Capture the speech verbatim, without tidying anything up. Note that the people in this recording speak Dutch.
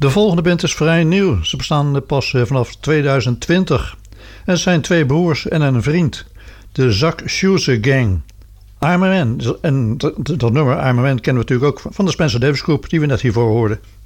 De volgende band is vrij nieuw. Ze bestaan pas vanaf tweeduizend twintig. En het zijn twee broers en een vriend. De Zack Schuze Gang. I'm a Man. En dat nummer I'm a Man kennen we natuurlijk ook van de Spencer Davis Group die we net hiervoor hoorden.